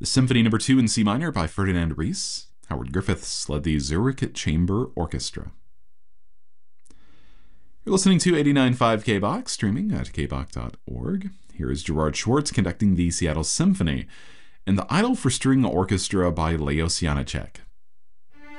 The Symphony No. 2 in C minor by Ferdinand Ries. Howard Griffiths led the Zurich Chamber Orchestra. You're listening to 89.5 KBOX, streaming at kbok.org. Here is Gerard Schwartz conducting the Seattle Symphony and the Idol for String Orchestra by Leos Janáček.